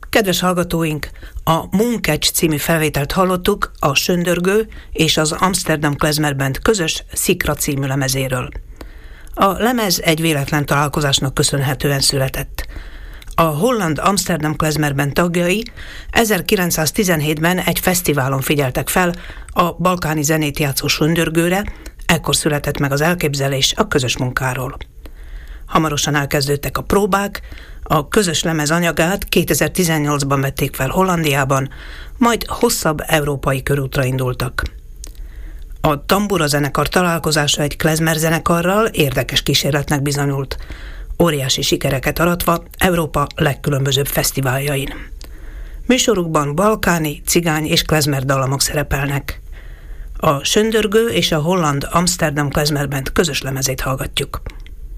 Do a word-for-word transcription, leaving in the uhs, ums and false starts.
Kedves hallgatóink, a Moonkecs című felvételt hallottuk a Söndörgő és az Amsterdam Klezmer Band közös Szikra című lemezéről. A lemez egy véletlen találkozásnak köszönhetően született. A holland Amsterdam Klezmer Band tagjai ezerkilencszáztizenhétben egy fesztiválon figyeltek fel a balkáni zenét játszó Söndörgőre, ekkor született meg az elképzelés a közös munkáról. Hamarosan elkezdődtek a próbák, a közös lemez anyagát kétezer-tizennyolcban vették fel Hollandiában, majd hosszabb európai körútra indultak. A Tambura zenekar találkozása egy klezmer zenekarral érdekes kísérletnek bizonyult, óriási sikereket aratva Európa legkülönbözőbb fesztiváljain. Műsorukban balkáni, cigány és klezmer dallamok szerepelnek. A Söndörgő és a holland Amsterdam Klezmer Band közös lemezét hallgatjuk.